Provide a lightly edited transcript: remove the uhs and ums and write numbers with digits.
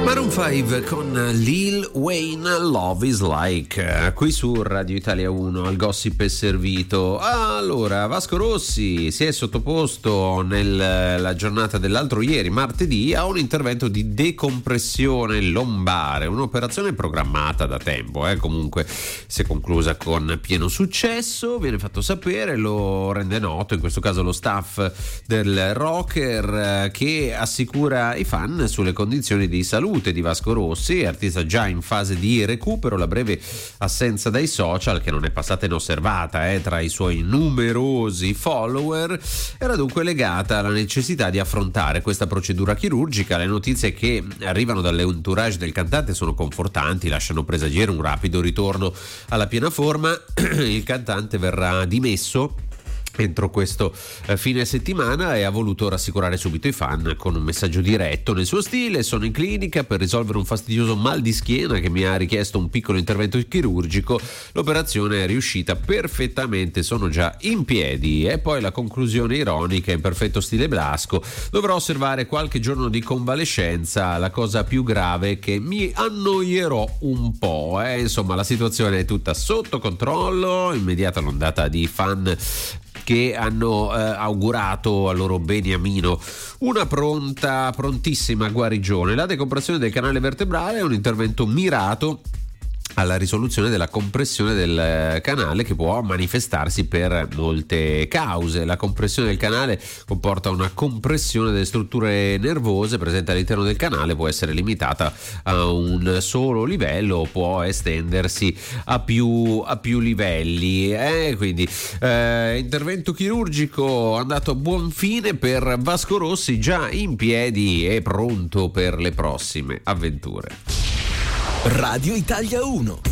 Maroon 5 con Lil Wayne, Love is Like, qui su Radio Italia 1, al gossip è servito. Allora, Vasco Rossi si è sottoposto nella giornata dell'altro ieri, martedì, a un intervento di decompressione lombare, un'operazione programmata da tempo, comunque si è conclusa con pieno successo, viene fatto sapere, lo rende noto in questo caso lo staff del rocker, che assicura i fan sulle condizioni di salute di Vasco Rossi, artista già in fase di recupero. La breve assenza dai social, che non è passata inosservata tra i suoi numerosi follower, era dunque legata alla necessità di affrontare questa procedura chirurgica. Le notizie che arrivano dall'entourage del cantante sono confortanti, lasciano presagire un rapido ritorno alla piena forma. Il cantante verrà dimesso entro questo fine settimana e ha voluto rassicurare subito i fan con un messaggio diretto nel suo stile: sono in clinica per risolvere un fastidioso mal di schiena che mi ha richiesto un piccolo intervento chirurgico, l'operazione è riuscita perfettamente, sono già in piedi. E poi la conclusione ironica in perfetto stile Blasco: dovrò osservare qualche giorno di convalescenza, la cosa più grave è che mi annoierò un po', insomma la situazione è tutta sotto controllo. Immediata l'ondata di fan che hanno augurato al loro beniamino una prontissima guarigione. La decompressione del canale vertebrale è un intervento mirato alla risoluzione della compressione del canale, che può manifestarsi per molte cause. La compressione del canale comporta una compressione delle strutture nervose presenti all'interno del canale, può essere limitata a un solo livello o può estendersi a più livelli, quindi intervento chirurgico andato a buon fine per Vasco Rossi, già in piedi e pronto per le prossime avventure. Radio Italia 1.